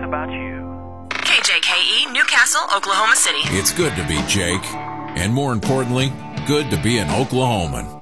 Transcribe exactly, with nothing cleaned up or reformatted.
about you. K J K E, Newcastle, Oklahoma City. It's good to be Jake. And more importantly, good to be an Oklahoman.